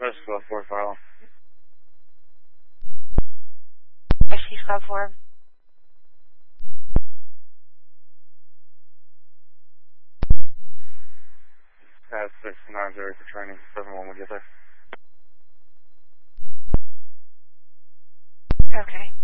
Squad 4 file. Rescue Squad 4. 690 for training. 7-1 will get there. Okay.